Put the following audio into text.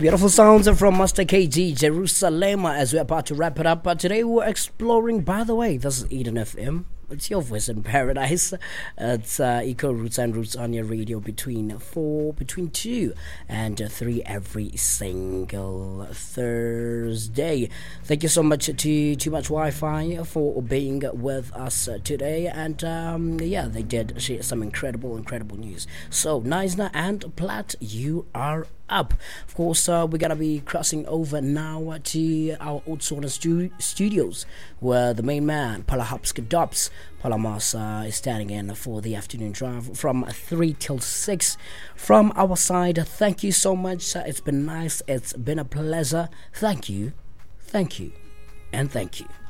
Beautiful sounds from Master KG Jerusalem as we're about to wrap it up. But today we're exploring, by the way, this is Eden FM. It's your voice in paradise. It's Eco Roots and Roots on your radio between 2 and 3 every single Thursday. Thank you so much to Too Much Wi-Fi for being with us today. And yeah, they did share some incredible news. So, Neisner and Platt, you are up. Of course, we're gonna be crossing over now to our Otsona studios, where the main man, Palahapska Dobbs, Palamasa, is standing in for the afternoon drive from 3 till 6. From our side, thank you so much. It's been nice. It's been a pleasure. Thank you, and thank you.